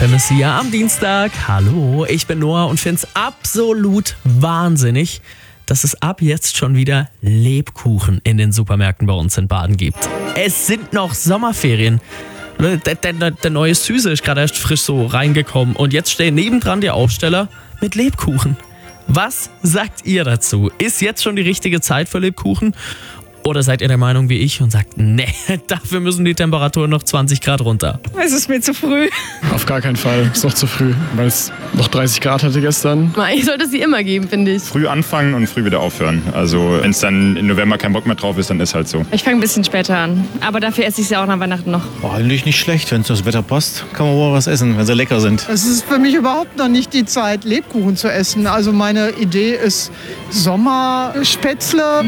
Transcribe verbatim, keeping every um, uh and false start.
F M ist hier am Dienstag. Hallo, ich bin Noah und finde es absolut wahnsinnig, dass es ab jetzt schon wieder Lebkuchen in den Supermärkten bei uns in Baden gibt. Es sind noch Sommerferien. Der, der, der neue Süße ist gerade erst frisch so reingekommen und jetzt steht nebendran der Aufsteller mit Lebkuchen. Was sagt ihr dazu? Ist jetzt schon die richtige Zeit für Lebkuchen? Oder seid ihr der Meinung wie ich und sagt, nee, dafür müssen die Temperaturen noch zwanzig Grad runter? Es ist mir zu früh. Auf gar keinen Fall, ist noch zu früh, weil es noch dreißig Grad hatte gestern. Ich sollte es sie immer geben, finde ich. Früh anfangen und früh wieder aufhören. Also wenn es dann im November kein Bock mehr drauf ist, dann ist halt so. Ich fange ein bisschen später an, aber dafür esse ich sie auch nach Weihnachten noch. Oh, eigentlich nicht schlecht, wenn es das Wetter passt, kann man wohl was essen, wenn sie lecker sind. Es ist für mich überhaupt noch nicht die Zeit, Lebkuchen zu essen. Also meine Idee ist Sommerspätzle.